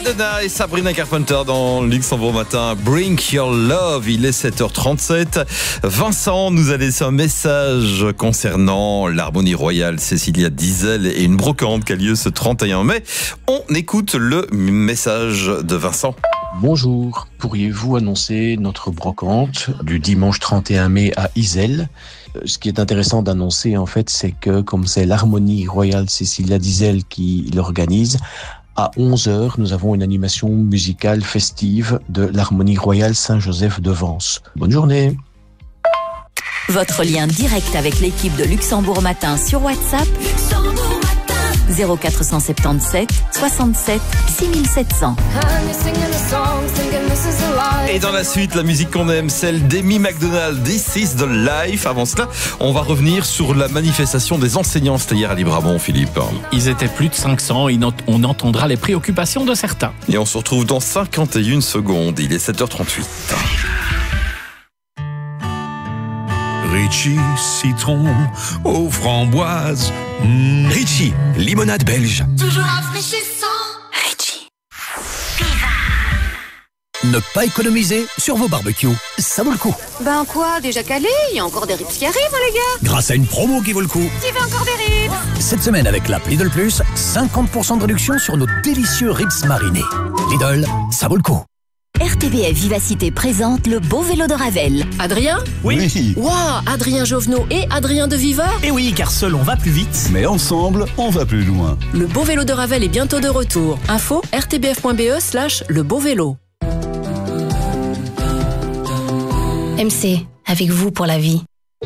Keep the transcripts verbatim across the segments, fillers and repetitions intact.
Madonna et Sabrina Carpenter dans Luxembourg Matin. Bring Your Love, il est sept heures trente-sept. Vincent nous a laissé un message concernant l'Harmonie Royale Cécilia d'Iselle et une brocante qui a lieu ce trente et un mai. On écoute le message de Vincent. Bonjour, pourriez-vous annoncer notre brocante du dimanche trente et un mai à Iselle ? Ce qui est intéressant d'annoncer, en fait, c'est que comme c'est l'Harmonie Royale Cécilia d'Iselle qui l'organise, à onze heures, nous avons une animation musicale festive de l'Harmonie Royale Saint-Joseph de Vence. Bonne journée. Votre lien direct avec l'équipe de Luxembourg Matin sur WhatsApp zéro quatre cent soixante-dix-sept soixante-sept six mille sept cents. Et dans la suite, la musique qu'on aime, celle d'Amy McDonald, This is the Life. Avant cela, on va revenir sur la manifestation des enseignants. C'était hier à Libramont, Philippe. Ils étaient plus de cinq cents. On entendra les préoccupations de certains. Et on se retrouve dans cinquante et une secondes. Il est sept heures trente-huit. Ritchie, citron aux framboises. Mmh. Ritchie, limonade belge. Toujours rafraîchissant. Ritchie. Ne pas économiser sur vos barbecues, ça vaut le coup. Ben quoi, déjà calé? Il y a encore des ribs qui arrivent, hein, les gars. Grâce à une promo qui vaut le coup. Qui veut encore des ribs? Cette semaine avec l'app Lidl Plus, cinquante pour cent de réduction sur nos délicieux ribs marinés. Lidl, ça vaut le coup. R T B F Vivacité présente le beau vélo de Ravel. Adrien? Oui. Waouh, Adrien Jovenot et Adrien de Viva? Et oui, car seul on va plus vite. Mais ensemble, on va plus loin. Le beau vélo de Ravel est bientôt de retour. Info r t b f point b e slash le beau vélo. M C, avec vous pour la vie.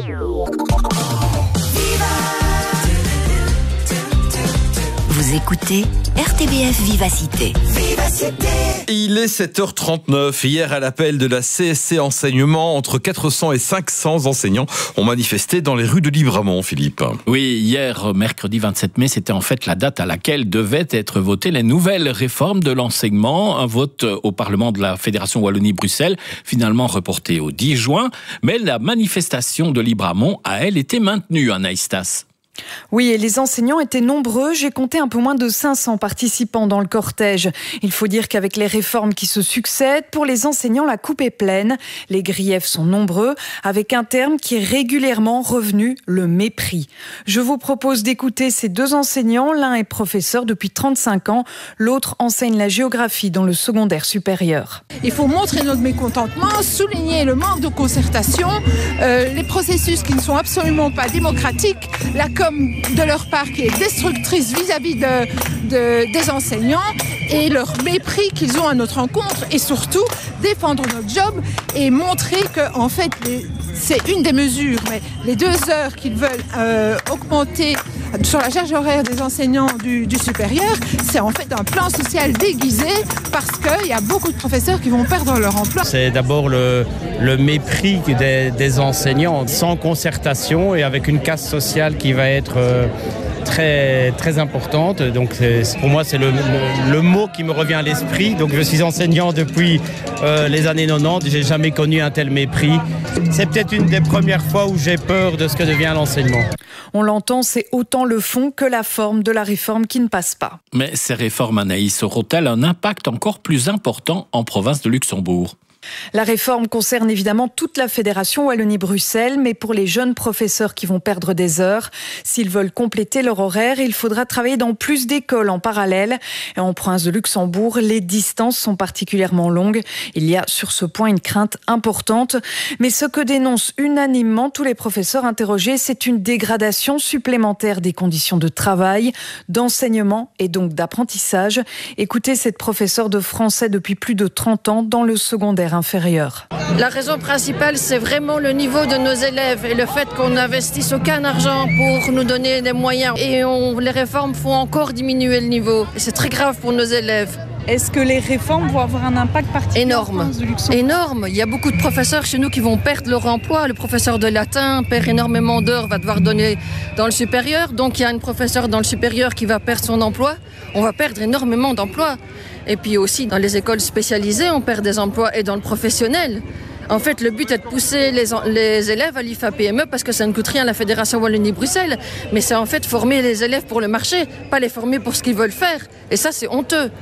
Vous écoutez R T B F Vivacité. Vivacité. Il est sept heures trente-neuf. Hier, à l'appel de la C S C Enseignement, entre quatre cents et cinq cents enseignants ont manifesté dans les rues de Libramont, Philippe. Oui, hier, mercredi vingt-sept mai, c'était en fait la date à laquelle devaient être votées les nouvelles réformes de l'enseignement. Un vote au Parlement de la Fédération Wallonie-Bruxelles, finalement reporté au dix juin. Mais la manifestation de Libramont a, elle, été maintenue, Anaïs Tas. Oui, et les enseignants étaient nombreux. J'ai compté un peu moins de cinq cents participants dans le cortège. Il faut dire qu'avec les réformes qui se succèdent, pour les enseignants, la coupe est pleine. Les griefs sont nombreux, avec un terme qui est régulièrement revenu, le mépris. Je vous propose d'écouter ces deux enseignants. L'un est professeur depuis trente-cinq ans, l'autre enseigne la géographie dans le secondaire supérieur. Il faut montrer notre mécontentement, souligner le manque de concertation, euh, les processus qui ne sont absolument pas démocratiques, la de leur part qui est destructrice vis-à-vis de, de, des enseignants et leur mépris qu'ils ont à notre encontre et surtout défendre notre job et montrer que en fait les, c'est une des mesures, mais les deux heures qu'ils veulent euh, augmenter sur la charge horaire des enseignants du, du supérieur, c'est en fait un plan social déguisé parce qu'il y a beaucoup de professeurs qui vont perdre leur emploi. C'est d'abord le, le mépris des, des enseignants sans concertation et avec une casse sociale qui va être euh, très, très importante. Donc c'est, pour moi, c'est le, le, le mot qui me revient à l'esprit. Donc je suis enseignant depuis euh, les années quatre-vingt-dix. J'ai jamais connu un tel mépris. C'est peut-être une des premières fois où j'ai peur de ce que devient l'enseignement. On l'entend, c'est autant le fond que la forme de la réforme qui ne passe pas. Mais ces réformes, Anaïs, auront-elles un impact encore plus important en province de Luxembourg ? La réforme concerne évidemment toute la fédération Wallonie-Bruxelles, mais pour les jeunes professeurs qui vont perdre des heures, s'ils veulent compléter leur horaire, il faudra travailler dans plus d'écoles en parallèle. Et en province de Luxembourg, les distances sont particulièrement longues. Il y a sur ce point une crainte importante. Mais ce que dénoncent unanimement tous les professeurs interrogés, c'est une dégradation supplémentaire des conditions de travail, d'enseignement et donc d'apprentissage. Écoutez cette professeure de français depuis plus de trente ans dans le secondaire inférieur. La raison principale, c'est vraiment le niveau de nos élèves et le fait qu'on n'investisse aucun argent pour nous donner des moyens. Et on, les réformes font encore diminuer le niveau. Et c'est très grave pour nos élèves. Est-ce que les réformes vont avoir un impact particulier? Énorme, énorme. Il y a beaucoup de professeurs chez nous qui vont perdre leur emploi. Le professeur de latin perd énormément d'heures, va devoir donner dans le supérieur. Donc il y a une professeure dans le supérieur qui va perdre son emploi. On va perdre énormément d'emplois. Et puis aussi dans les écoles spécialisées, on perd des emplois et dans le professionnel. En fait, le but est de pousser les, les élèves à l'I F A P M E parce que ça ne coûte rien à la Fédération Wallonie-Bruxelles. Mais c'est en fait former les élèves pour le marché, pas les former pour ce qu'ils veulent faire. Et ça, c'est honteux.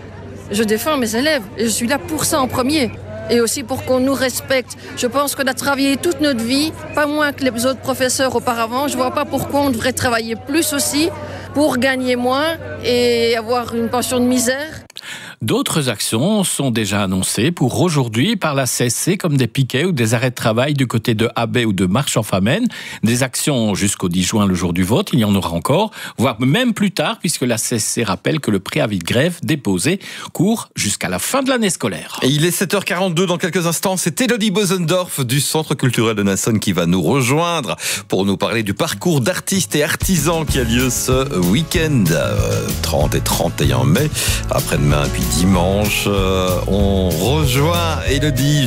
Je défends mes élèves et je suis là pour ça en premier. Et aussi pour qu'on nous respecte. Je pense qu'on a travaillé toute notre vie, pas moins que les autres professeurs auparavant. Je ne vois pas pourquoi on devrait travailler plus aussi pour gagner moins et avoir une pension de misère. D'autres actions sont déjà annoncées pour aujourd'hui par la C S C, comme des piquets ou des arrêts de travail du côté de Habay ou de Marche-en-Famenne. Des actions jusqu'au dix juin, le jour du vote, il y en aura encore, voire même plus tard, puisque la C S C rappelle que le préavis de grève déposé court jusqu'à la fin de l'année scolaire. Et il est sept heures quarante-deux dans quelques instants. C'est Élodie Bosendorf du Centre culturel de Nassonne qui va nous rejoindre pour nous parler du parcours d'artistes et artisans qui a lieu ce week-end, trente et trente et un mai, après-demain puis dimanche. Euh, on rejoint Élodie